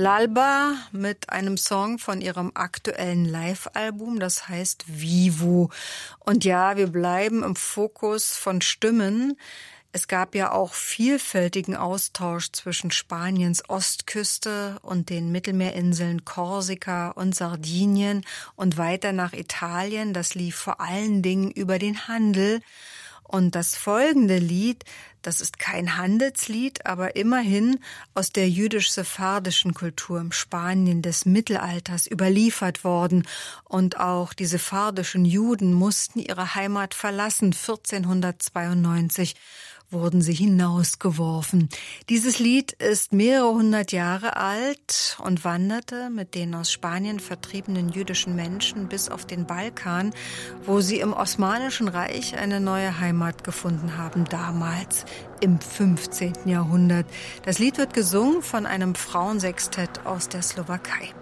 L'Alba mit einem Song von ihrem aktuellen Live-Album, das heißt Vivo. Und ja, wir bleiben im Fokus von Stimmen. Es gab ja auch vielfältigen Austausch zwischen Spaniens Ostküste und den Mittelmeerinseln Korsika und Sardinien und weiter nach Italien. Das lief vor allen Dingen über den Handel. Und das folgende Lied, das ist kein Handelslied, aber immerhin aus der jüdisch-sephardischen Kultur im Spanien des Mittelalters überliefert worden. Und auch die sephardischen Juden mussten ihre Heimat verlassen. 1492 wurden sie hinausgeworfen. Dieses Lied ist mehrere hundert Jahre alt und wanderte mit den aus Spanien vertriebenen jüdischen Menschen bis auf den Balkan, wo sie im Osmanischen Reich eine neue Heimat gefunden haben, damals im 15. Jahrhundert. Das Lied wird gesungen von einem Frauensextett aus der Slowakei.